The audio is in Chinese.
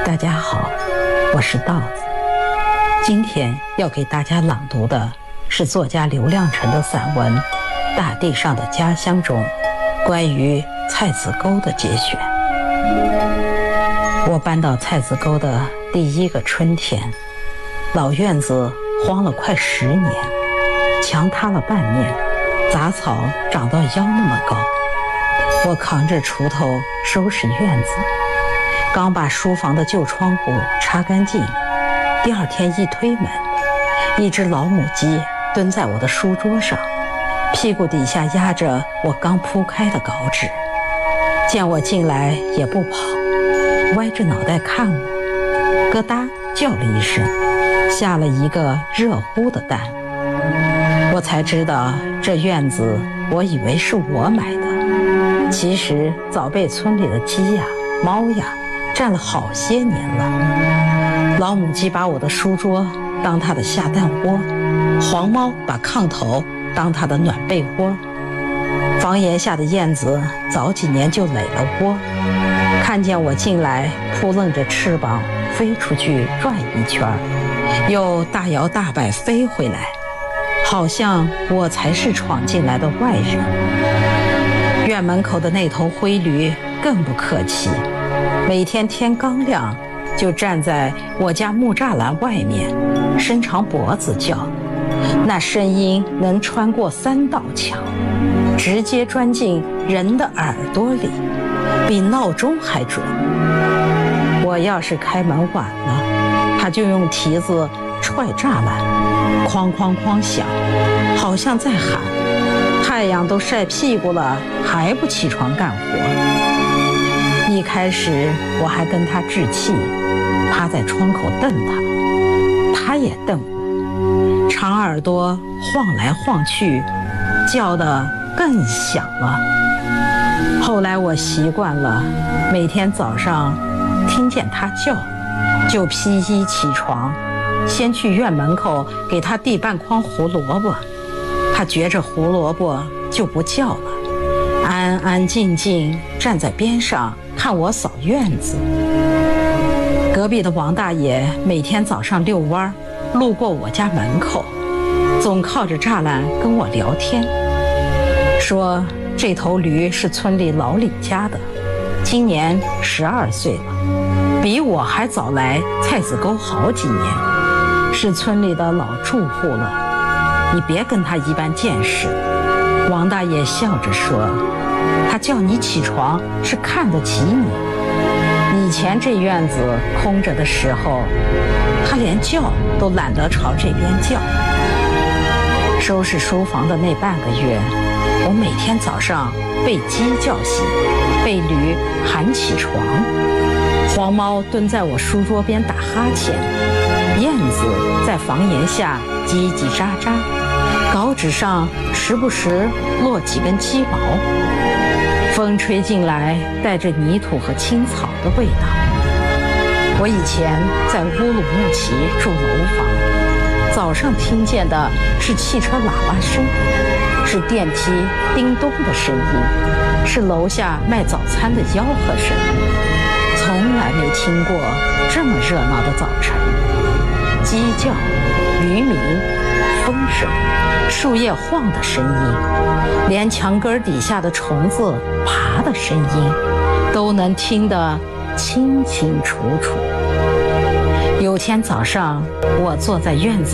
大家好，我是稻子。今天要给大家朗读的是作家刘亮程的散文《大地上的家乡》中关于菜籽沟的节选。我搬到菜籽沟的第一个春天，老院子荒了快10年，墙塌了半面，杂草长到腰那么高。我扛着锄头收拾院子，刚把书房的旧窗户擦干净，第二天一推门，一只老母鸡蹲在我的书桌上，屁股底下压着我刚铺开的稿纸，见我进来也不跑，歪着脑袋看我，咯哒叫了一声，下了一个热乎的蛋。我才知道这院子我以为是我买的，其实早被村里的鸡呀、猫呀占了好些年了。老母鸡把我的书桌当它的下蛋窝，黄猫把炕头当它的暖被窝。房檐下的燕子早几年就垒了窝，看见我进来，扑棱着翅膀飞出去转一圈，又大摇大摆飞回来，好像我才是闯进来的外人。院门口的那头灰驴更不客气，每天天刚亮就站在我家木栅栏外面，伸长脖子叫，那声音能穿过3道墙，直接钻进人的耳朵里，比闹钟还准。我要是开门晚了，他就用蹄子踹栅栏，哐哐哐响，好像在喊，太阳都晒屁股了，还不起床干活。一开始我还跟他置气，趴在窗口瞪他，他也瞪我，长耳朵晃来晃去，叫得更响了。后来我习惯了，每天早上听见他叫，就披衣起床，先去院门口给他递半筐胡萝卜，他觉着胡萝卜就不叫了，安安静静站在边上看我扫院子。隔壁的王大爷每天早上遛弯，路过我家门口，总靠着栅栏跟我聊天，说这头驴是村里老李家的，今年12岁了，比我还早来菜籽沟好几年，是村里的老住户了，你别跟他一般见识。王大爷笑着说，他叫你起床是看得起你，以前这院子空着的时候，他连叫都懒得朝这边叫。收拾书房的那半个月，我每天早上被鸡叫醒，被驴喊起床，黄猫蹲在我书桌边打哈欠，燕子在房檐下叽叽喳喳，稿纸上时不时落几根鸡毛，风吹进来带着泥土和青草的味道。我以前在乌鲁木齐住楼房，早上听见的是汽车喇叭声，是电梯叮咚的声音，是楼下卖早餐的吆喝声，从来没听过这么热闹的早晨。鸡叫、鱼鸣、风声、树叶晃的声音，连墙根底下的虫子爬的声音，都能听得清清楚楚。有天早上，我坐在院子